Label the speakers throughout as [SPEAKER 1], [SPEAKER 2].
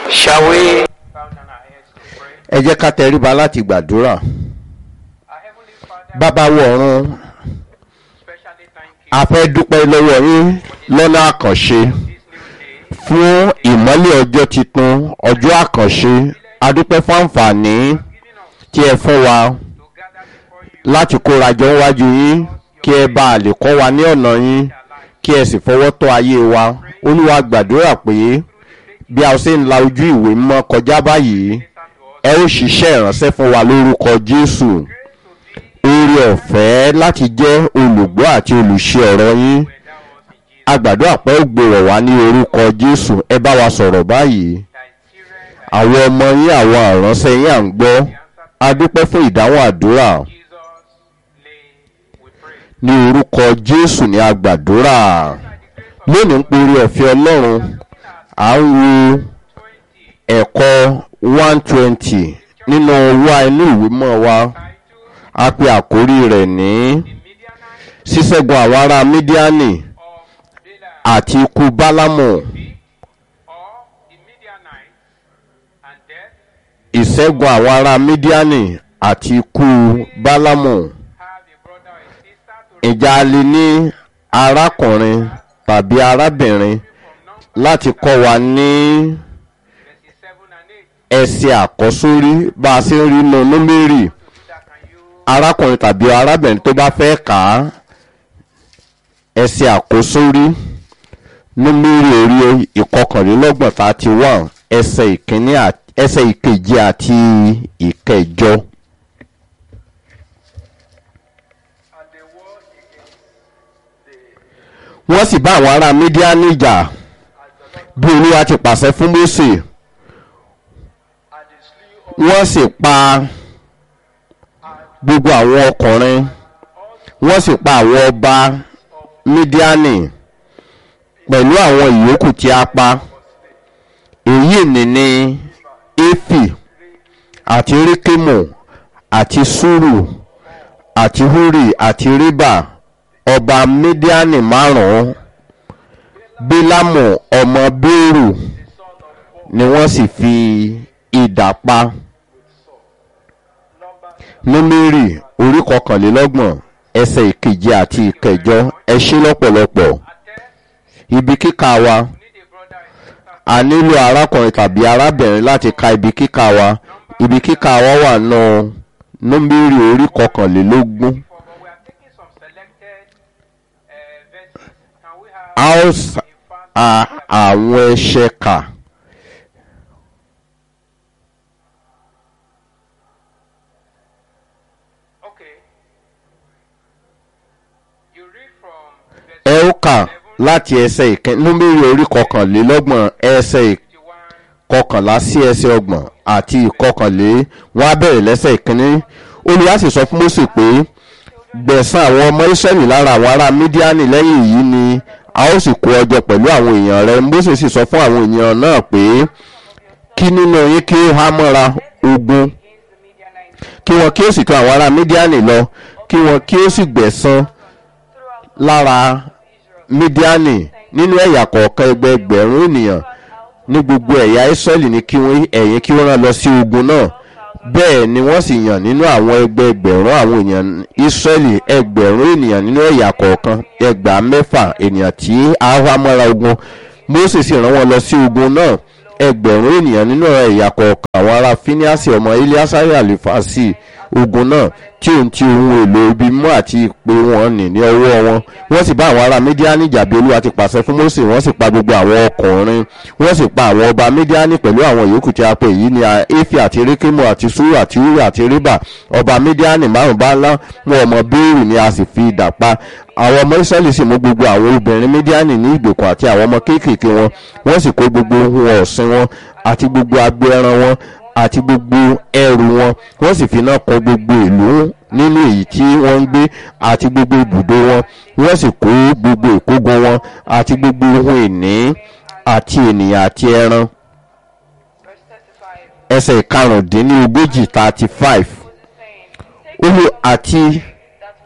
[SPEAKER 1] Shall we?
[SPEAKER 2] Ẹ jẹ́ ká tẹríba láti gbàdúrà. Bàbá wo ọ̀run, a fẹ́ dúpẹ́ lọ́wọ́ yín lọ́nà àkànṣe fún ìmọ́lẹ̀ ọjọ́ titun, ọjọ́ àkànṣe. A dúpẹ́ fún àǹfààní tí ẹ fún wa láti kórajọ wájú yín kí ẹ bá lè kọ́ wa ní ọ̀nà yín kí ẹ sì fọwọ́ tọ́ ayé wa. Olúwa gbàdúrà pé bí a ṣe ń la ojú ìwé mọ́ kọjá báyìí, ẹ ó ṣiṣẹ́ ìránṣẹ́ fún wa lórúkọ Jésù. Oore ọ̀fẹ́ láti jẹ́ olùgbọ́ àti olùṣe ọ̀rọ̀ yín. A gbàdúrà pé ó gbèrò wá ní orúkọ Jésù. Ẹ bá wa sọ̀rọ̀ báyìí. Àwọn ọmọ yín, àwọn ìránṣẹ́ yín à ń gbọ́. A dúpẹ́ fún ìdáhùn àdúrà. Ní orúkọ Jésù ni a gbàdúrà. Lónìí ń pe oore ọ̀fẹ́ Ọlọ́run. À ń wo ẹ̀kọ́ 120 nínú wa inú ìwé mọ́ wa. A pe àkórí rẹ̀ ní ṣíṣẹ́gun àwọn ará Mídíánì àti ikú Bálámù. Ìṣẹ́gun àwọn ará Mídíánì àti ikú Bálámù. Ìjà lè ní arákùnrin tàbí arábìnrin láti kọ́ wa ní ẹsẹ̀ àkọ́sórí bá a ṣe ń rí inú Númérì. Arákùnrin tàbí arábìnrin tó bá fẹ́ kà á ẹsẹ̀ àkọ́sórí Númérì orí ìkọkànlélọ́gbọ̀n 31 ẹsẹ̀ ìkeje àti ìkẹjọ. Wọ́n sì bá àwọn ará Mídíánì jà bí Olúwa ti pàṣẹ fún Mósè. Wọ́n sì pa gbogbo àwọn ọkùnrin, wọ́n sì pa àwọn ọba Mídíánì pẹ̀lú àwọn ìyókù tí a pa. Èyí ni Éfì àti Rékémù àti Súrù àti Húrì àti Ríbà ọba Mídíánì 5. Bílámù ọmọ Bérù ni wọ́n sì fi idà pa. Númérì orí 21 ẹsẹ̀ ìkeje àti ìkẹjọ. Ẹ ṣé lọ́pọ̀lọpọ̀. Ibi kíkà wa, a nílò arákùnrin tàbí arábìnrin láti ka ibi kíkà wa. Ibi kíkà wa wà nù Númérì orí 21. Àwọn ẹsẹ̀ kà. Ẹ ó kà láti ẹsẹ̀ ìkíní Númérì orí 21 ẹsẹ̀ ìkọkànlá sí ẹsẹ̀ 30 àti ìkọkànlé. Wọ́n á bẹ̀rẹ̀ lẹ́sẹ̀ ìkíní. Olúwa sì sọ fún Mósè pé gbẹ̀san àwọn ọmọ Ísírẹ́lì lára àwọn ará Mídíánì. Lẹ́yìn èyí ni a ó sì kó ọjọ́ pẹ̀lú àwọn èèyàn rẹ̀. Mósè sì sọ fún àwọn èèyàn náà pé kí nínú yín kí ó há mọ́ra ogun, kí wọn kí ó sì tọ̀ àwọn ará Mídíánì lọ, kí wọn kí ó sì gbẹ̀san lára Mídíánì nínú ẹ̀yà kọ̀ọ̀kan ẹgbẹẹgbẹ̀rún ènìyàn ní gbogbo ẹ̀yà Ísírẹ́lì ní kí ẹ̀yin kí wọ́n rán lọ sí ogun náà. Bẹ́ẹ̀ ni wọ́n sì yàn nínú àwọn ẹgbẹẹgbẹ̀rún àwọn èèyàn Ísírẹ́lì ẹgbẹ̀rún ènìyàn nínú ẹ̀yà kọ̀ọ̀kan 6,000 ènìyàn tí a wá mọ́ra ogun. Mósè sì rán wọn lọ sí ogun náà ẹgbẹ̀rún ènìyàn nínú ẹ̀yà kọ̀ọ̀kan àwọn ará Fíníásì ọmọ Eléásárì àlùfáà sí ogun náà tí òun ti ohun èlò ibi mú àti ìpè wọn ní ọwọ́ wọn. Wọ́n sì bá àwọn ará Mídíánì jà bí Olúwa ti pàṣẹ fún Mósè. Wọ́n sì pa gbogbo àwọn ọkùnrin, wọ́n sì pa àwọn ọba Mídíánì pẹ̀lú àwọn ìyókù tí a pè. Èyí ni Éfì àti Rékémù àti Súrù àti Húrì àti Ríbà ọba Mídíánì 5 Bálámù ọmọ Bérù ni a sì fi idà pa. Àwọn ọmọ Ísírẹ́lì sì mú gbogbo àwọn obìnrin Mídíánì ní ìgbèkùn àti àwọn ọmọ kéékèèké wọn. Wọ́n sì kó gbogbo ohun ọ̀sìn wọn àti gbogbo agbo ẹran wọn àti gbogbo ẹrù wọn. Wọ́n sì fi iná kún gbogbo ìlú nínú èyí tí wọ́n ń gbé àti gbogbo ibùdó wọn. Wọ́n sì kó gbogbo ìkógun wọn àti gbogbo ohun ìní àti ènìyàn àti ẹran. Ẹsẹ̀ 35 Olú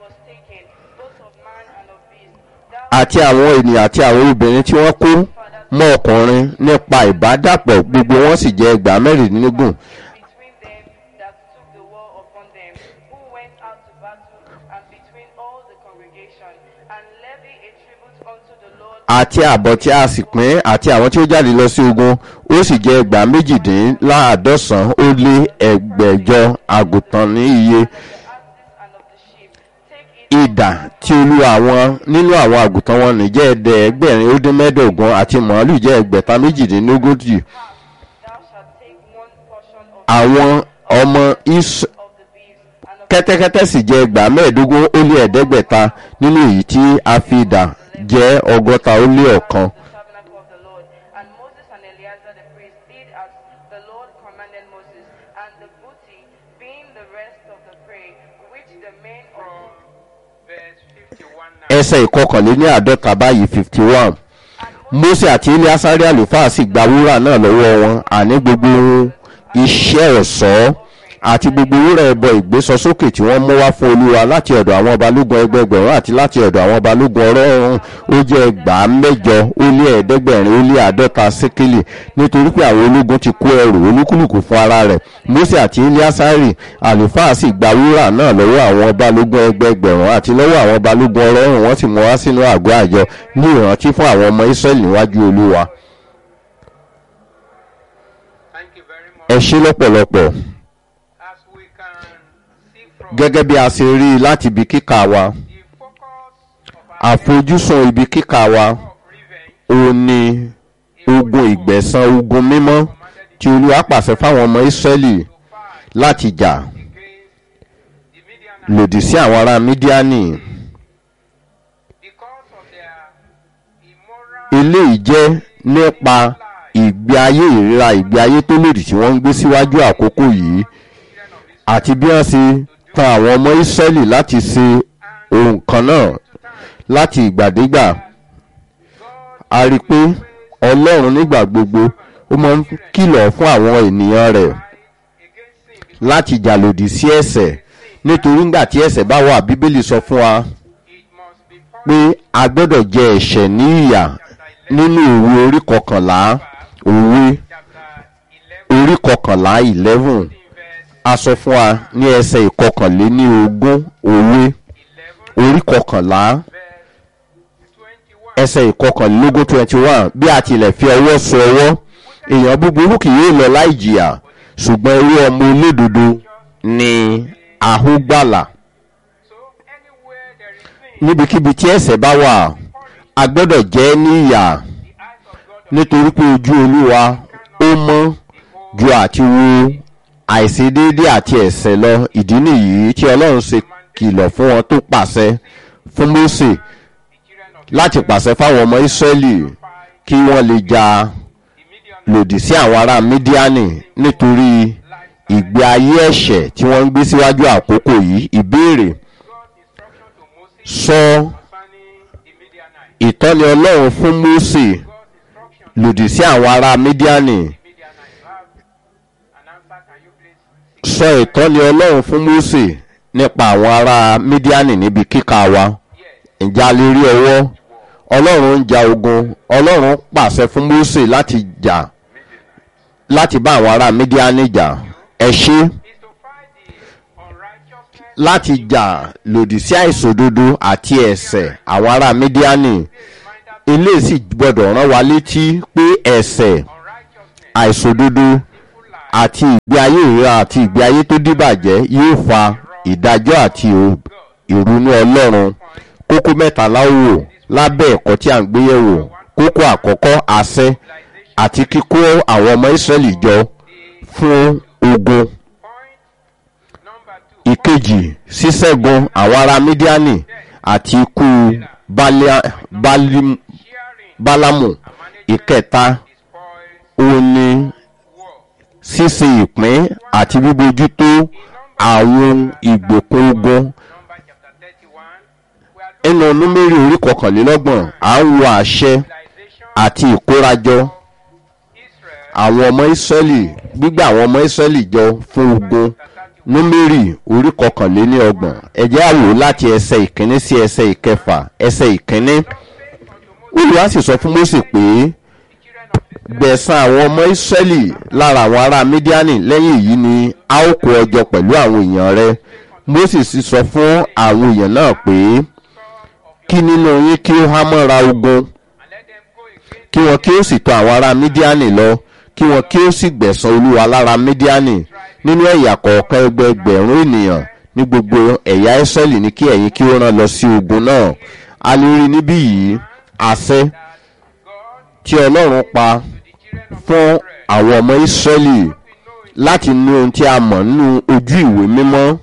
[SPEAKER 2] àti àwọn ènìyàn àti àwọn obìnrin tí wọ́n kó mọ́ ọkùnrin nípa ìbádàpọ̀, gbogbo wọn sì jẹ́ ẹgbàá mẹ́rìndínlógún.
[SPEAKER 1] between them that took the war upon them, who went out to battle, and between all the congregation, and levy a tribute unto the Lord.
[SPEAKER 2] Àti àbọ̀ tí a sì pín àti àwọn tí ó jáde lọ sí ogun, ó sì jẹ́ ẹgbàá méjìdínláàádọ́sàn ó lé ẹgbẹ̀jọ àgùntàn ní iye.
[SPEAKER 1] And of the sheep, take it
[SPEAKER 2] Idà tí olú àwọn nínú àwọn àgùntàn wọn ní jẹ́ ẹgbẹ̀rin ó dín mẹ́ẹ̀ẹ́dógún, àti màálù jẹ́ ẹgbẹ̀ta méjìdínlógójì.
[SPEAKER 1] thou shalt take one portion of
[SPEAKER 2] Àwọn ọmọ
[SPEAKER 1] of the beasts, and of
[SPEAKER 2] kẹ́tẹ́kẹ́tẹ́ sì jẹ́ ẹgbàá mẹ́ẹ̀ẹ́dógún ó lé ẹ̀ẹ́dẹ́gbẹ̀ta, nínú èyí tí a fi idà jẹ́ ọgọ́ta ó lé ọ̀kan.
[SPEAKER 1] the tabernacle of the Lord. And Moses and Eleazar the priest did as the Lord commanded Moses, and the booty, being the rest of the prey, which the men of
[SPEAKER 3] verse 51 now.
[SPEAKER 2] Ẹsẹ̀ ìkọkànléníàádọ́ta báyìí 51. Mósè àti Eleasari àlùfáà sì gba wúrà náà lọ́wọ́ wọn, àní gbogbo ohun iṣẹ́ ọ̀ṣọ́ àti gbogbo wúrà ẹbọ ìgbésọsókè tí wọ́n mú wá fún Olúwa láti ọ̀dọ̀ àwọn balógun ẹgbẹgbẹ̀rún àti láti ọ̀dọ̀ àwọn balógun ọ̀rọ̀ọ̀rún, ó jẹ́ ẹgbàá mẹ́jọ ó lé ẹ̀ẹ́dẹ́gbẹ̀rin ó lé àádọ́ta sékélì, nítorí pé àwọn ológun ti kó ẹrù olúkúlùkù fún ara rẹ̀. Mósè àti Eleasari àlùfáà sì gba wúrà náà lọ́wọ́ àwọn balógun ẹgbẹgbẹ̀rún àti lọ́wọ́ àwọn balógun ọ̀rọ̀ọ̀rún, wọ́n sì mú wá sínú àgọ́ àjọ ní ìrántí fún àwọn ọmọ Ísírẹ́lì níwájú Olúwa.
[SPEAKER 3] Thank you very much.
[SPEAKER 2] Ẹ ṣé lọ́pọ̀lọpọ̀.
[SPEAKER 3] As we can see from
[SPEAKER 2] Gẹ́gẹ́ bí a ṣe rí i láti ibi kíkà wa,
[SPEAKER 3] the focus of our
[SPEAKER 2] àfojúsùn ibi kíkà wa
[SPEAKER 3] of revenge,
[SPEAKER 2] ó ní ogun ìgbẹ̀san, ogun mímọ́ tí Olúwa pàṣẹ fáwọn ọmọ Ísírẹ́lì
[SPEAKER 3] to fight
[SPEAKER 2] láti jà
[SPEAKER 3] against the Midianites
[SPEAKER 2] lòdì sí àwọn ará Mídíánì.
[SPEAKER 3] because of their immoral
[SPEAKER 2] Eléyìí jẹ́ nípa ìgbé ayé ìríra, ìgbé ayé tó lòdì tí wọ́n ń gbé síwájú àkókò yìí,
[SPEAKER 3] children of Israel.
[SPEAKER 2] àti bí wọ́n ṣe tan àwọn ọmọ Ísírẹ́lì láti ṣe ohun kan náà láti ìgbàdégbà. A rí i pé Ọlọ́run nígbà gbogbo ó máa ń kìlọ̀ fún àwọn ènìyàn rẹ̀
[SPEAKER 3] Against sin,
[SPEAKER 2] láti jà lòdì sí ẹ̀ṣẹ̀, nítorí ńgbà tí ẹ̀ṣẹ̀ bá wà, Bíbélì sọ fún wa
[SPEAKER 3] it must be punished.
[SPEAKER 2] pé a gbọ́dọ̀ jẹ ẹ̀ṣẹ̀ ní ìyà. Nínú Òwe orí kọkànlá, Òwe
[SPEAKER 3] Chapter 11,
[SPEAKER 2] orí kọkànlá 11,
[SPEAKER 3] verse
[SPEAKER 2] a sọ fún wa ní ẹsẹ̀ ìkọkànléníogún. Òwe
[SPEAKER 3] 11,
[SPEAKER 2] orí kọkànlá
[SPEAKER 3] verse 21.
[SPEAKER 2] ẹsẹ̀ ìkọkànlélógún 21. Bí a tilẹ̀ fi ọwọ́ so ọwọ́, èèyàn búburú kì yóò lọ láì jìyà, ṣùgbọ́n irú ọmọ olódodo ni àhógbàlà.
[SPEAKER 3] So anywhere there is sin,
[SPEAKER 2] Níbikíbi tí ẹ̀ṣẹ̀ bá wà, a gbọ́dọ̀ jẹ ẹ́ ní ìyà,
[SPEAKER 3] the eyes of God
[SPEAKER 2] nítorí pé ojú Olúwa ó mọ́ ju àti wo àìṣedéédé àti ẹ̀ṣẹ̀ lọ. Ìdí nìyí tí Ọlọ́run ṣe kìlọ̀ fún wọn, tó pàṣẹ fún Mósè
[SPEAKER 3] the children of
[SPEAKER 2] láti pàṣẹ fáwọn ọmọ Ísírẹ́lì kí wọ́n lè jà
[SPEAKER 3] the Midianites
[SPEAKER 2] lòdì sí àwọn ará Mídíánì nítorí ìgbé ayé ẹ̀ṣẹ̀ tí wọ́n ń gbé síwájú àkókò yìí. Ìbéèrè:
[SPEAKER 3] God's instruction to Moses
[SPEAKER 2] sọ
[SPEAKER 3] concerning the Midianites.
[SPEAKER 2] ìtọ́ni Ọlọ́run fún Mósè
[SPEAKER 3] God's instruction
[SPEAKER 2] lòdì sí àwọn ará Mídíánì.
[SPEAKER 3] to Midianites. You have an answer. Can you please?
[SPEAKER 2] Sọ ìtọ́ni Ọlọ́run fún Mósè nípa àwọn ará Mídíánì níbi kíkà wa.
[SPEAKER 3] Yes.
[SPEAKER 2] Ǹjẹ́ a lè rí ọwọ́? Ọlọ́run ń ja ogun. Ọlọ́run pàṣẹ fún Mósè láti jà, láti bá àwọn ará Mídíánì jà. Ẹ ṣé.
[SPEAKER 3] Is to fight the unrighteousness
[SPEAKER 2] Láti jà lòdì sí àìṣòdodo àti ẹ̀ṣẹ̀ àwọn ará Mídíánì. Eléyìí sì gbọdọ̀ rán wa létí pé ẹ̀ṣẹ̀,
[SPEAKER 3] unrighteousness,
[SPEAKER 2] àìṣòdodo àti ìgbé ayé ìríra àti ìgbé ayé tó díbàjẹ́ yóò fa ìdájọ́ àti ìrunú Ọlọ́run. Kókó mẹ́ta láwò lábẹ́ ẹ̀kọ́ tí a ń gbéyẹ̀wò. Kókó àkọ́kọ́, àṣẹ àti kíkó àwọn ọmọ Ísírẹ́lì jọ fún ogun.
[SPEAKER 3] point number 2.
[SPEAKER 2] Ìkejì, ṣíṣẹ́gun àwọn ará Mídíánì àti ikú
[SPEAKER 3] Sharing
[SPEAKER 2] Bálámù. Ìkẹta,
[SPEAKER 3] spoils
[SPEAKER 2] ó ní
[SPEAKER 3] war.
[SPEAKER 2] ṣíṣe ìpín àti bíbójútó àwọn ìgbèkùn ogun.
[SPEAKER 3] Number chapter 31. We are
[SPEAKER 2] Nínú Númérì orí kọkànlélọ́gbọ̀n, à ń wo àṣẹ
[SPEAKER 3] localization
[SPEAKER 2] àti ìkórajọ
[SPEAKER 3] Israel
[SPEAKER 2] àwọn ọmọ Ísírẹ́lì, gbígbà àwọn ọmọ Ísírẹ́lì jọ fún ogun. Númérì orí kọkànléníọgbọ̀n. Ẹ jẹ́ á wò láti ẹsẹ̀ ìkíní sí ẹsẹ̀ ìkẹfà. Ẹsẹ̀ ìkíní, Olúwa sì sọ fún Mósè pé gbẹ̀san àwọn ọmọ Ísírẹ́lì lára àwọn ará Mídíánì. Lẹ́yìn èyí ni a ó kó ọjọ́ pẹ̀lú àwọn èèyàn rẹ. Mósè sì sọ fún àwọn èèyàn náà pé kí nínú yín kí ó há mọ́ra ogun, kí wọn kí ó sì tọ̀ àwọn ará Mídíánì lọ, kí wọn kí ó sì gbẹ̀san Olúwa lára Mídíánì. Nínú ẹ̀yà kọ̀ọ̀kan ẹgbẹẹgbẹ̀rún ènìyàn ní gbogbo ẹ̀yà Ísírẹ́lì ní kí ẹ̀yin kí ó rán lọ sí ogun náà. A lè rí níbí yìí àṣẹ tí Ọlọ́run pa fún àwọn ọmọ Ísírẹ́lì láti nu ohun tí a mọ̀ nínú ojú ìwé mímọ́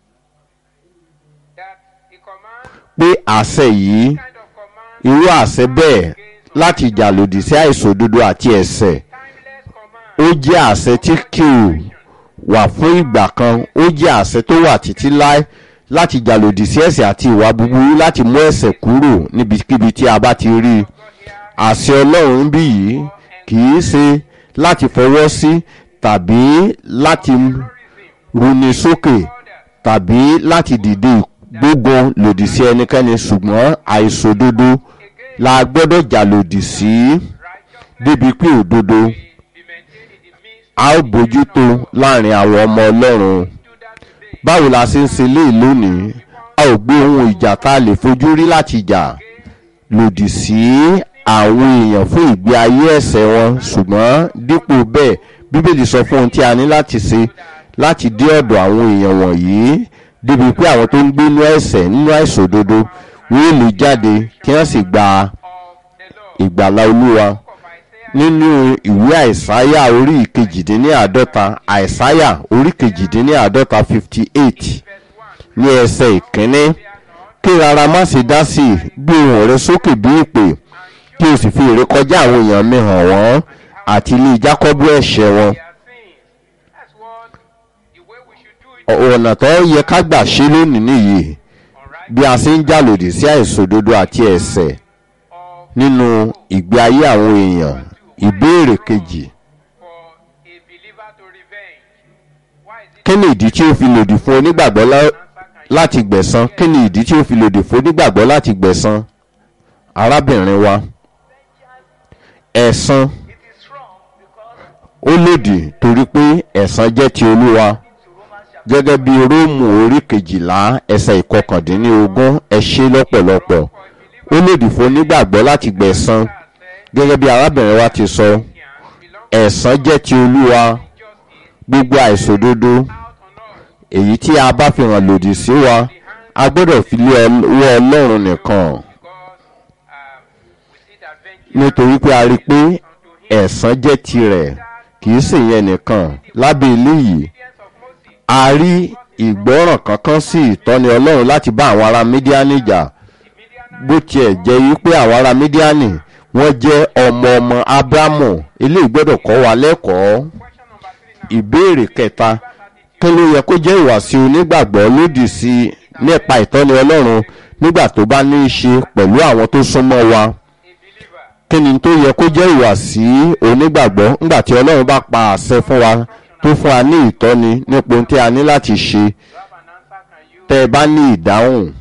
[SPEAKER 2] pé àṣẹ yìí, irú àṣẹ bẹ́ẹ̀ láti jà lòdì sí àìṣòdodo àti ẹ̀ṣẹ̀, ó jẹ́ àṣẹ tí kì í wà fún ìgbà kan, ó jẹ́ àṣẹ tó wà títí láé láti jà lòdì sí ẹ̀ṣẹ̀ àti ìwà búburú, láti mú ẹ̀ṣẹ̀ kúrò níbikíbi tí a bá ti rí i. Àṣẹ Ọlọ́run bí yìí kì í ṣe láti fọwọ́ sí tàbí láti runi sókè tàbí láti dìde gbógun lòdì sí ẹnikẹ́ni, ṣùgbọ́n àìṣòdodo la gbọ́dọ̀ jà lòdì sí débi pé òdodo a ó bójútó láàrin àwọn ọmọ Ọlọ́run. Báwo la ṣe ń ṣe léè lónìí? A ò gbé ohun ìjà tá a lè fojú rí láti jà lòdì sí àwọn èèyàn fún ìgbé ayé ẹ̀ṣẹ̀ wọn, ṣùgbọ́n dípò bẹ́ẹ̀ Bíbélì sọ fún ohun tí a ní láti ṣe láti dé ọ̀dọ̀ àwọn èèyàn wọ̀nyí débi pé àwọn tó ń gbé inú ẹ̀ṣẹ̀ nínú àìṣòdodo wọ́n lè jáde kí wọ́n sì gba ìgbàlà Olúwa. Nínú ìwé Àìsáyà orí ìkejìdínláàádọ́ta, Àìsáyà orí kejìdínláàádọ́ta 58 ní ẹsẹ̀ ìkíní, kí rárá má ṣe dá sí i, gbé ohùn rẹ sókè bí ìpè, kí o sì fi ìrékọjá àwọn èèyàn mi hàn wọ́n àti ilé Jákọ́bù ẹ̀ṣẹ̀ wọn. Ọ̀nà tó yẹ ká gbà ṣe lónìí nìyí bí a ṣe ń jà lòdì sí àìṣòdodo àti ẹ̀ṣẹ̀ nínú ìgbé ayé àwọn èèyàn. Ìbéèrè kejì, kí ni ìdí tí ó fi lòdì fún onígbàgbọ́ láti gbẹ̀san? Kí ni ìdí tí ó fi lòdì fún onígbàgbọ́ láti gbẹ̀san? Arábìnrin wa, ẹ̀san ó lòdì torí pé ẹ̀san jẹ́ ti Olúwa. Gẹ́gẹ́ bí Róòmù orí 12 ẹsẹ̀ 19, ẹ ṣé lọ́pọ̀lọpọ̀. Ó lòdì fún onígbàgbọ́ láti gbẹ̀san. Gẹ́gẹ́ bí arábìnrin wa ti sọ, ẹ̀san jẹ́ ti Olúwa. Gbogbo àìṣòdodo èyí tí a bá fi hàn lòdì sí wa, a gbọ́dọ̀ fi lé ọwọ́ Ọlọ́run nìkan, nítorí pé a rí pé ẹ̀san jẹ́ tirẹ̀, kì í ṣe yẹn nìkan. Lábẹ́ eléyìí, a rí ìgbọ́ràn kankan sí ìtọ́ni Ọlọ́run láti bá àwọn ará Mídíánì jà, bó tiẹ̀ jẹ́ wípé àwọn ará Mídíánì wọ́n jẹ́ ọmọ Ábúráhámù. Eléyìí gbọ́dọ̀ kọ́ wa lẹ́kọ̀ọ́. Ìbéèrè kẹta, kí ló yẹ kó jẹ́ ìwàsí onígbàgbọ́ lòdì sí nípa ìtọ́ni Ọlọ́run nígbà tó bá ní í ṣe pẹ̀lú àwọn tó súnmọ́ wa? Kí ni tó yẹ kó jẹ́ ìwàsí onígbàgbọ́ nígbà tí Ọlọ́run bá pa àṣẹ fún wa, tó fún wa ní ìtọ́ni nípa ohun tí a ní láti ṣe? Tẹ́ ẹ bá ní ìdáhùn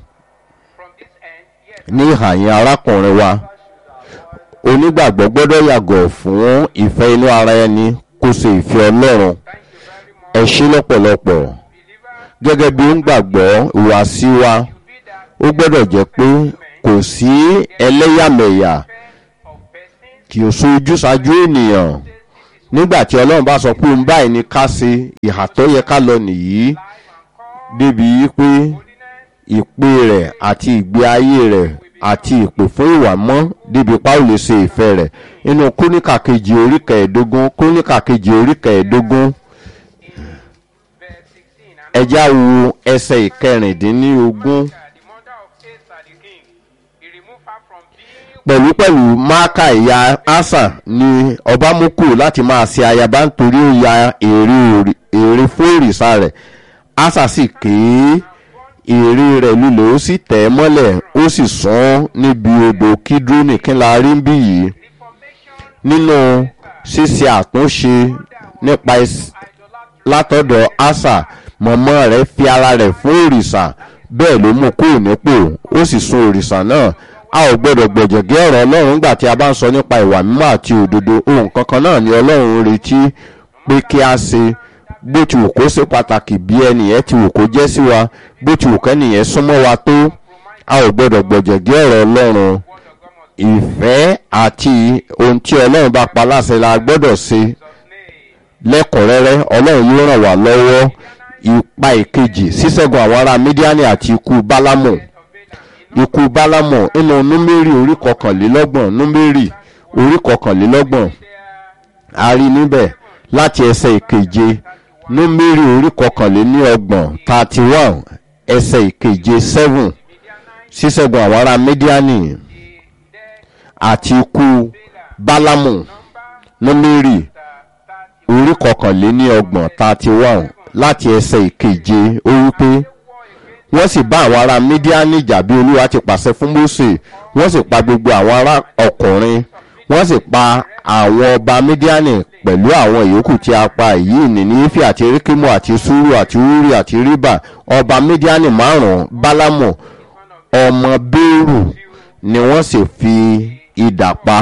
[SPEAKER 2] ní ìhàyín arákùnrin wa, onígbàgbọ́ gbọ́dọ̀ yàgò fún ìfẹ́ inú ara ẹni, kó ṣe ìfẹ́ Ọlọ́run. Ẹ ṣé lọ́pọ̀lọpọ̀. Gẹ́gẹ́ bí ó ń gbàgbọ́, ìwàsí wa ó gbọ́dọ̀ jẹ́ pé kò sí ẹlẹ́yàmẹ̀yà, kì í ṣe ojúsàájú ènìyàn. Nígbà tí Ọlọ́run bá sọ pé òun báyìí ni ká ṣe, ìhà tó yẹ ká lọ nìyí, débi pé ìpè rẹ̀ àti ìgbé ayé rẹ̀ àti ìpè fún ìwà mọ́, débi pa ó lè ṣe ìfẹ́ rẹ̀. Inú Króníkà kejì orí 15, Króníkà kejì orí 15, ẹjá wo ẹsẹ̀ 16. Pẹ̀lúpẹ̀lú Máàkà ìyá Ásà ni ọba mú kúrò láti máa ṣe ayaba nítorí ó ya ère fún òrìṣà rẹ̀. Ásà sì ké ère rẹ̀ lulẹ̀, ó sì tẹ̀ ẹ́ mọ́lẹ̀, ó sì sán níbi odò Kídrónì. Kí la rí bí yìí? Nínú ṣíṣe àtúnṣe nípa látọ̀dọ̀ Ásà, mọ̀mọ́ rẹ̀ fi ara rẹ̀ fún òrìṣà, bẹ́ẹ̀ ló mú kúrò nípò, ó sì sun òrìṣà náà. a ò gbọ́dọ̀ gbọ̀jẹ̀gẹ́ ọ̀rọ̀ ọlọ́run nígbà tí a bá ń sọ nípa ìwà mímọ́ àti òdodo. Ohun kankan náà ni ọlọ́run ń retí pé kí a ṣe, bó ti wù kó ṣe pàtàkì bí ẹnìyẹn ti wù kó jẹ́ sí wa, bó ti wù kẹ́nìyẹn súnmọ́ wa tó, a ò gbọ́dọ̀ gbọ̀jẹ̀gẹ́ ọ̀rọ̀ ọlọ́run. Ìfẹ́ àti ohun tí ọlọ́run bá pa láṣẹ la gbọ́dọ̀ ṣe lẹ́kùnrẹ́rẹ́. Ọlọ́run yóò ràn wá lọ́wọ́. Ipa ìkejì, ṣíṣẹ́gun àwọn ará Mídíánì àti ikú Bálámù. Ikú Bálámù nínú Númérì orí kọkànlélọ́gbọ̀n, Númérì orí kọkànlélọ́gbọ̀n, a rí níbẹ̀ láti ẹsẹ̀ ìkeje. Númérì orí kọkànléníọgbọ̀n 31 ẹsẹ̀ ìkeje 7. Ṣíṣẹ́gun àwọn ará Mídíánì àti ikú Bálámù. Númérì orí kọkànléníọgbọ̀n 31 láti ẹsẹ̀ ìkeje, ó wípé wọ́n sì bá àwọn ará Mídíánì jà bí Olúwa ti pàṣẹ fún Mósè. Wọ́n sì pa gbogbo àwọn ará ọkùnrin, wọ́n sì pa àwọn ọba Mídíánì pẹ̀lú àwọn ìyókù tí a pa èyí ní Nífì àti Erékímù àti Súrù àti Úrì àti Ríbà, ọba Mídíánì 5. Bálámù ọmọ Bérù ni wọ́n sì fi idà pa.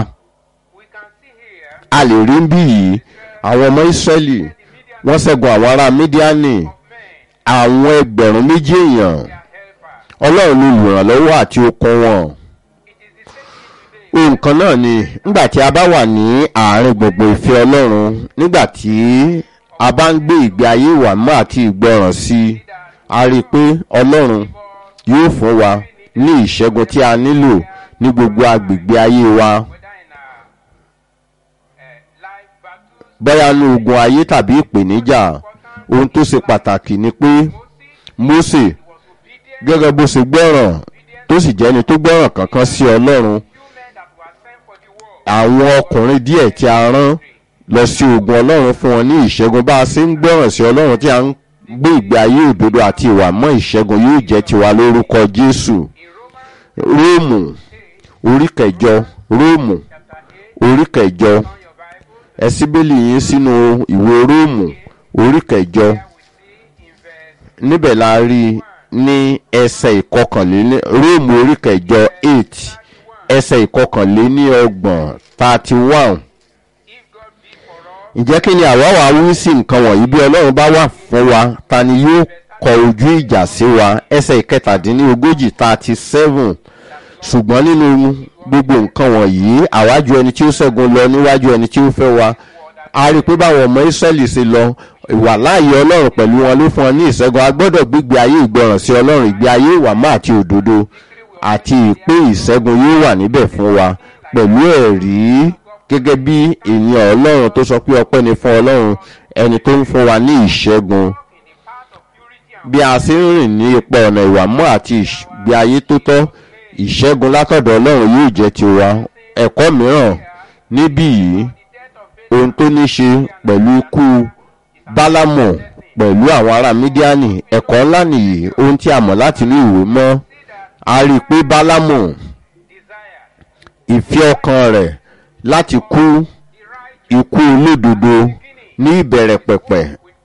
[SPEAKER 2] A lè rí bí yìí àwọn ọmọ Ísírẹ́lì wọ́n ṣẹ́gun àwọn ará Mídíánì, àwọn ẹgbẹ̀rún méjì èèyàn. Ọlọ́run ló olùrànlọ́wọ́ àti okun wọn. Ohun kan náà ni nígbà tí a bá wà ní àárín gbogbo ìfẹ́ Ọlọ́run, nígbà tí a bá ń gbé ìgbé ayé ìwà mímọ́ àti ìgbọràn sí i, a rí i pé Ọlọ́run yóò fún wa ní ìṣẹ́gun tí a nílò ní gbogbo agbègbè ayé wa. Bóyá ní ogun ayé tàbí ìpèníjà, ohun tó ṣe pàtàkì ni pé Mósè gẹ́gẹ́ bó ṣe gbọ́ràn tó sì jẹ́ni tó gbọ́ràn kankan sí Ọlọ́run, àwọn ọkùnrin díẹ̀ tí a rán lọ sí ogun, Ọlọ́run fún wọn ní ìṣẹ́gun. Bá a ṣe ń gbọ́ràn sí Ọlọ́run tí a ń gbé ìgbé ayé òdodo àti ìwà mọ́, ìṣẹ́gun yóò jẹ́ tiwa lórúkọ Jésù. Róòmù orí kẹjọ, Róòmù orí kẹjọ, ẹ ṣí Bíbélì yín sínú ìwé Róòmù orí kẹjọ. Níbẹ̀ la rí ní ẹsẹ̀ ìkọkànléní, Róòmù orí kẹjọ 8 ẹsẹ̀ ìkọkànléníọgbọ̀n 31. Ǹjẹ́ kí ni àwa wá wí sí nǹkan wọ̀nyí? Bí Ọlọ́run bá wà fún wa, ta ni yóò kọ ojú ìjà sí wa? Ẹsẹ̀ ìkẹtàdínlógójì 37. Ṣùgbọ́n nínú gbogbo nǹkan wọ̀nyí, àwa ju ẹni tí ó ṣẹ́gun lọ níwájú ẹni tí ó fẹ́ wa. A rí i pé báwọn ọmọ Ísírẹ́lì ṣe lọ, ìwàláàyè Ọlọ́run pẹ̀lú wọn ló fún wọn ní ìṣẹ́gun. A gbọ́dọ̀ gbígbé ayé ìgbọràn sí Ọlọ́run, ìgbé ayé ìwà mọ́ àti òdodo, àti ìpè ìṣẹ́gun yóò wà níbẹ̀ fún wa pẹ̀lú ẹ̀rí gẹ́gẹ́ bí ènìyàn Ọlọ́run tó sọ pé ọpẹ́ ni fún Ọlọ́run, ẹni tó ń fún wa ní ìṣẹ́gun. Bí a ṣe ń rìn ní ipa ọ̀nà ìwà mọ́ àti ìgbé ayé tó tọ́, ìṣẹ́gun látọ̀dọ̀ Ọlọ́run yóò jẹ́ tiwa. Ẹ̀kọ́ mìíràn níbí yìí, ohun tó ní ṣe pẹ̀lú ikú Bálámù pẹ̀lú àwọn ará Mídíánì, ẹ̀kọ́ ńlá nìyí, ohun tí a mọ̀ láti inú ìwé mọ́. A rí i pé Bálámù ìfẹ́ ọkàn rẹ̀ láti kú ikú olódodo ní ìbẹ̀rẹ̀ pẹ̀pẹ̀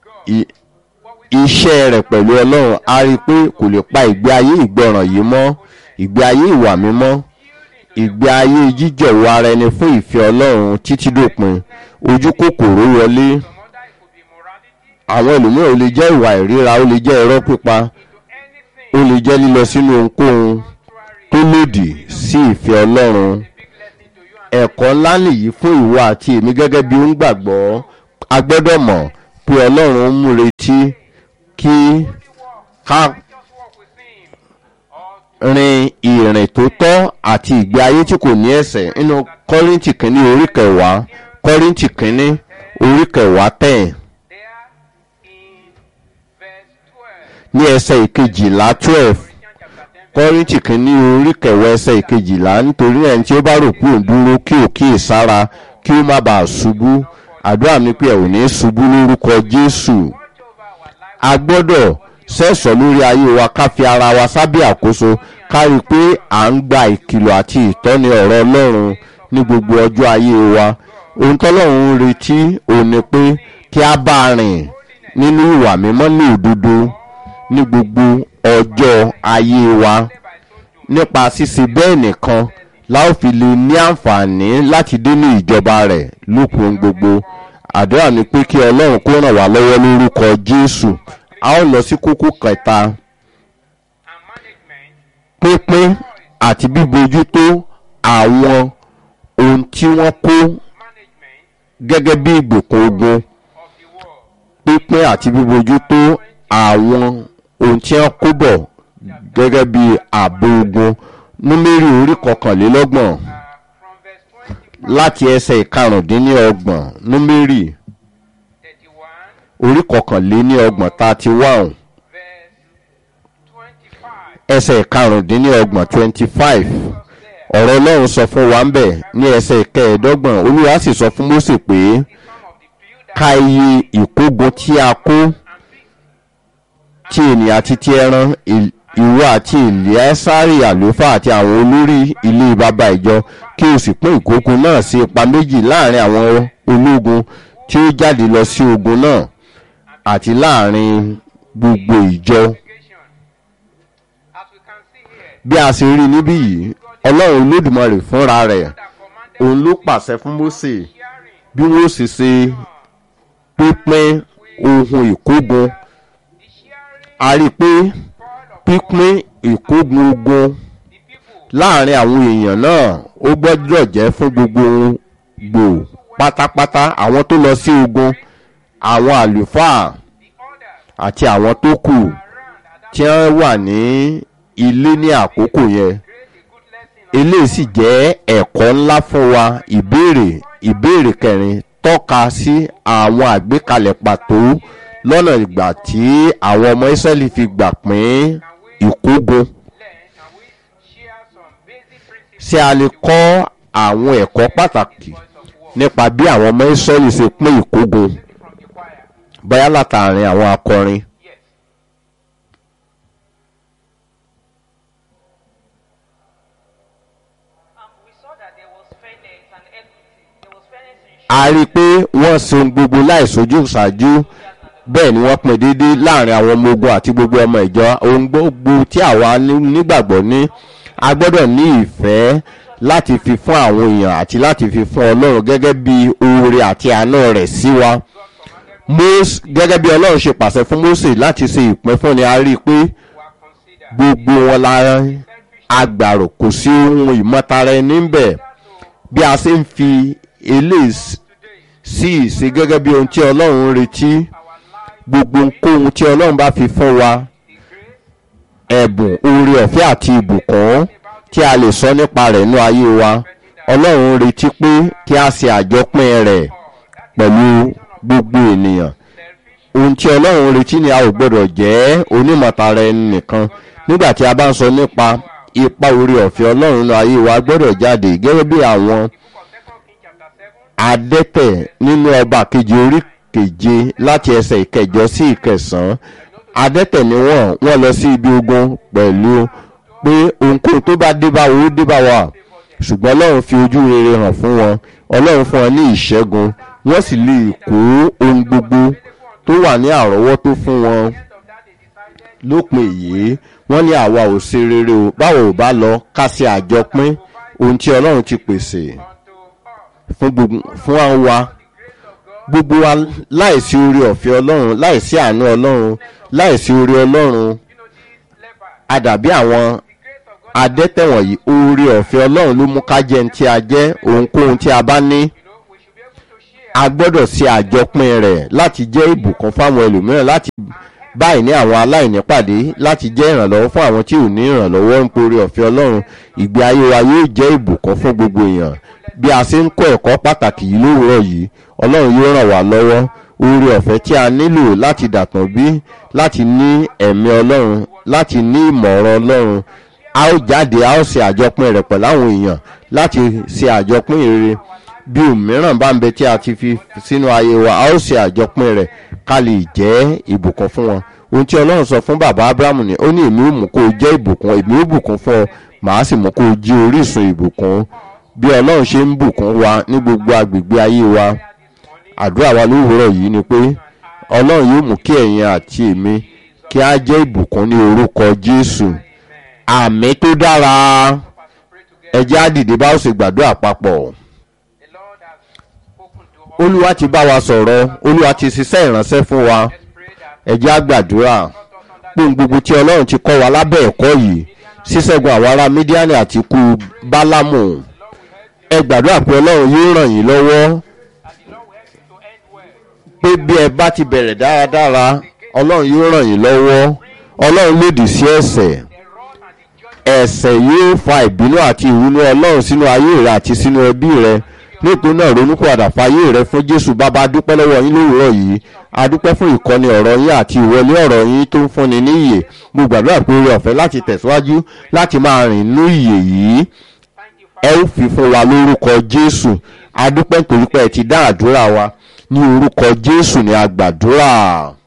[SPEAKER 2] iṣẹ́ rẹ̀ pẹ̀lú Ọlọ́run. A rí i pé kò lè pa ìgbé ayé ìgbọràn yìí mọ́, ìgbé ayé ìwà mímọ́, ìgbé ayé jíjọ̀wọ́ ara ẹni fún ìfẹ́ Ọlọ́run títí dópin. Ojú kòkòrò wọlé. Àwọn ẹlòmíràn ó lè jẹ́ ìwà ìríra, ó lè jẹ́ irọ́ pípa, ó lè jẹ́ lílọ sínú ohunkóhun tó lòdì sí ìfẹ́ Ọlọ́run. Ẹ̀kọ́ ńlá nìyí fún ìwọ àti èmi gẹ́gẹ́ bí ó ń gbàgbọ́. A gbọ́dọ̀ mọ̀ pé Ọlọ́run ń mú retí kí ká rin ìrìn tó tọ́ àti ìgbé ayé tí kò ní ẹ̀ṣẹ̀. Nínú Kọ́ríńtì kìíní orí kẹwàá, Kọ́ríńtì kìíní orí kẹwàá 10 ní ẹsẹ̀ ìkejìlá 12. Kọ́ríńtì kìíní orí kẹwàá ẹsẹ̀ ìkejìlá. Nítorí ẹni tí ó bá rò pé òun dúró kí ó kíyèsára kí ó má bàa ṣubú. Àdúrà mi pé ẹ ò ní ṣubú lórúkọ Jésù. A gbọ́dọ̀ sẹ́sọ̀ lórí ayé wa, ká fi ara wa sábẹ́ àkóso, ká rí i pé à ń gba ìkìlọ̀ àti ìtọ́ni ọ̀rọ̀ Ọlọ́run ní gbogbo ọjọ́ ayé wa. Ohun tọ́lọ́run ń retí òun ni pé kí a bá rìn nínú ìwà mímọ́ ní òdodo ní gbogbo ọjọ́ ayé wa. Nípa ṣíṣe bẹ́ẹ̀ nìkan láò fi lè ní àǹfààní láti dé ní ìjọba rẹ̀ lópin gbogbo. Àdúrà ni pé kí Ọlọ́run kó ràn wá lọ́wọ́ lórúkọ Jésù. A ó lọ sí kókó kẹta,
[SPEAKER 3] and management
[SPEAKER 2] pínpín àti bíbójútó àwọn ohun tí wọ́n kó
[SPEAKER 3] management
[SPEAKER 2] gẹ́gẹ́ bí ìgbèkùn ogun.
[SPEAKER 3] of the world.
[SPEAKER 2] Pínpín àti bíbójútó àwọn ohun tí wọ́n kó bọ̀ gẹ́gẹ́ bí ààbò ogun. Númérì orí 21
[SPEAKER 3] From verse 25,
[SPEAKER 2] láti ẹsẹ̀ 25. Númérì
[SPEAKER 3] 31,
[SPEAKER 2] orí 21 31
[SPEAKER 3] verse 25.
[SPEAKER 2] ẹsẹ̀ 25. Ọ̀rọ̀ Ọlọ́run sọ fún wa ń bẹ̀ ní ẹsẹ̀ 25. Olúwa sì sọ fún Mósè pé
[SPEAKER 3] Some of the builders
[SPEAKER 2] ka iye ìkógun tí a kó
[SPEAKER 3] and beasts
[SPEAKER 2] tí ènìyàn àti ti ẹran, ìwọ àti Èlíásárì àlùfáà àti àwọn olórí ilé baba ìjọ, kí o sì pín ìkógun náà sí ipa méjì láàrin àwọn ológun tí ó jáde lọ sí ogun náà àti láàrin gbogbo ìjọ.
[SPEAKER 3] congregation. As we can see here,
[SPEAKER 2] Bí a ṣe rí níbí yìí, Ọlọ́run Olódùmarè fúnra rẹ̀
[SPEAKER 3] that commanded
[SPEAKER 2] òun ló pàṣẹ fún Mósè
[SPEAKER 3] sharing
[SPEAKER 2] bí wọ́n sì ṣe pínpín ohun ìkógun.
[SPEAKER 3] the sharing
[SPEAKER 2] A rí i pé
[SPEAKER 3] all of
[SPEAKER 2] pínpín ìkógun ogun
[SPEAKER 3] the people
[SPEAKER 2] láàrin àwọn èèyàn náà ó gbọ́dọ̀ jẹ́ fún gbogbo gbò pátápátá, àwọn tó lọ sí ogun, àwọn àlùfáà
[SPEAKER 3] the others
[SPEAKER 2] àti àwọn tó kù
[SPEAKER 3] around at that
[SPEAKER 2] tí wọ́n wà ní ilé ní àkókò yẹn.
[SPEAKER 3] create a good lesson
[SPEAKER 2] Eléyìí sì jẹ́ ẹ̀kọ́ ńlá fún wa. Ìbéèrè 4 tọ́ka sí àwọn àgbékalẹ̀ pàtó lọ́nà ìgbà tí àwọn ọmọ Ísírẹ́lì fi gbà pín ìkógun.
[SPEAKER 3] learn and we share some basic principles
[SPEAKER 2] Ṣé a lè kọ́ àwọn ẹ̀kọ́ pàtàkì nípa bí àwọn ọmọ Ísírẹ́lì ṣe pín ìkógun
[SPEAKER 3] from the choir.
[SPEAKER 2] bóyá látàrin àwọn akọrin?
[SPEAKER 3] Yes.
[SPEAKER 4] We saw that there was fairness and equity. There was fairness in
[SPEAKER 2] A rí i pé wọ́n ṣe ohun gbogbo láìsojú ṣáájú, bẹ́ẹ̀ ni wọ́n pín déédéé láàrin àwọn ọmọ ogun àti gbogbo ọmọ ìjọ. Ohun gbogbo tí àwa nígbàgbọ́ ní, a gbọ́dọ̀ ní ìfẹ́ láti fi fún àwọn èèyàn àti láti fi fún Ọlọ́run gẹ́gẹ́ bí oore àti àánú rẹ̀ sí wa. Gẹ́gẹ́ bí Ọlọ́run ṣe pàṣẹ fún Mósè láti ṣe ìpínfúnni, a rí i pé
[SPEAKER 3] Were considered
[SPEAKER 2] gbogbo wọn lára agbàrò, kò sí ohun ìmọ̀tara ẹni ń bẹ̀. Bí a ṣe ń fi eléyìí sí ìṣe gẹ́gẹ́ bí ohun tí Ọlọ́run ń retí, gbogbo ohunkóhun tí Ọlọ́run bá fi fún wa, ẹ̀bùn, oore ọ̀fẹ́ àti ìbùkún tí a lè sọ nípa rẹ̀ nínú ayé wa, Ọlọ́run ń retí pé kí a ṣe àjọpín rẹ̀ pẹ̀lú gbogbo ènìyàn. Ohun tí Ọlọ́run ń retí ni a ò gbọ́dọ̀ jẹ́ onímọ̀tara ẹni nìkan. Nígbà tí a bá ń sọ nípa ipa oore ọ̀fẹ́ Ọlọ́run nínú ayé wa, gbọ́dọ̀ jáde gẹ́gẹ́ bí àwọn adẹ́tẹ̀ nínú Ọba kejì orí 7 láti ẹsẹ̀ 8 sí 9. Adẹ́tẹ̀ ni wọ́n lọ sí ibi ogun pẹ̀lú pé ohunkóhun tó bá dé bá wo ó dé bá wa, ṣùgbọ́n Ọlọ́run fi ojú rere hàn fún wọn. Ọlọ́run fún wọn ní ìṣẹ́gun, wọ́n sì lè kó ohun gbogbo tó wà ní àrọ́wọ́tó fún wọn. Lópin èyí, wọ́n ní àwa ò ṣe rere o, báwo ò bá lọ ká ṣe àjọpín ohun tí Ọlọ́run ti pèsè fún wa. Gbogbo wa láìsí oore ọ̀fẹ́ Ọlọ́run, láìsí àánú Ọlọ́run, láìsí oore Ọlọ́run, a dàbí àwọn adẹ́tẹ̀ wọ̀nyí. Oore ọ̀fẹ́ Ọlọ́run ló mú ká jẹ́ ní tí a jẹ́. Ohunkóhun tí a bá ní, a gbọ́dọ̀ ṣe àjọpín rẹ̀ láti jẹ́ ìbùkún fáwọn ẹlòmíràn, láti báyìí ní àwọn aláìní pàdé, láti jẹ́ ìrànlọ́wọ́ fún àwọn tí ò ní ìrànlọ́wọ́. Nítorí ọ̀fẹ́ Ọlọ́run, ìgbé ayé wa yóò jẹ́ ìbùkún fún gbogbo èèyàn. Bí a ṣe ń kọ́ ẹ̀kọ́ pàtàkì yìí lówùúrọ̀ yìí, Ọlọ́run yóò ràn wá lọ́wọ́. Oore ọ̀fẹ́ tí a nílò láti dàtàn bí, láti ní ẹ̀mí Ọlọ́run, láti ní ìmọ̀ràn Ọlọ́run. A ó jáde, a ó ṣe àjọpín rẹ̀ pẹ̀lú àwọn èèyàn, láti ṣe àjọpín rere. Bí òmíràn bá ń bẹ tí a ti fi sínú ayé wa, a ó ṣe àjọpín rẹ̀ ká lè jẹ́ ìbùkún fún wọn. Ohun tí Ọlọ́run sọ fún bàbá Ábúráhámù ni, ó ní èmi ó mú kó o jẹ́ ìbùkún, èmi ó bùkún fún ọ, màá sì mú kó o jí orísun ìbùkún. Bí Ọlọ́run ṣe ń bùkún wa ní gbogbo agbègbè ayé wa, àdúrà wa lówùúrọ̀ yìí ni pé Ọlọ́run yóò mú kí ẹ̀yin àti èmi kí a jẹ́ ìbùkún ní orúkọ Jésù. Àmín tó dára. ẹ jẹ́ á dìde bá ó ṣe gbàdúrà papọ̀.
[SPEAKER 3] The Lord has spoken to us.
[SPEAKER 2] olúwa ti bá wa sọ̀rọ̀, olúwa ti ṣiṣẹ́ ìránṣẹ́ fún wa.
[SPEAKER 3] Let's pray that
[SPEAKER 2] ẹ jẹ́ á gbàdúrà pé gbogbo tí ọlọ́run ti kọ́ wa lábẹ́ ẹ̀kọ́ yìí, ṣíṣẹ́gun àwọn ará mídíánì àti ikú bálámù, ẹ gbàdúrà pé ọlọ́run yóò ràn yín lọ́wọ́,
[SPEAKER 3] the Lord will help you to end well.
[SPEAKER 2] pé bí ẹ bá ti bẹ̀rẹ̀ dáradára ọlọ́run yóò ràn yín lọ́wọ́. ọlọ́run lòdì sí ẹ̀ṣẹ̀.
[SPEAKER 3] The wrath and the judgment
[SPEAKER 2] ẹ̀ṣẹ̀ yóò fa ìbínú àti ìrunú ọlọ́run sínú ayé rẹ àti sínú ẹbí rẹ. nítorí náà ronúpìwàdà fayé rẹ fún jésù. bàbá adúpẹ́ lọ́wọ́ yín lówùúrọ̀ yìí, adúpẹ́ fún ìkọ́ni ọ̀rọ̀ yín àti ìwọlé ọ̀rọ̀ yín tó ń fúnni ní ìyè. mo gbàdúrà pé oore ọ̀fẹ́ láti tẹ̀síwájú láti máa rìn nínú ìyè yìí ẹ ó fi fún wa lórúkọ jésù. adúpẹ́ nítorí pé ẹ ti dá àdúrà wa, ní orúkọ jésù ni a gbàdúrà.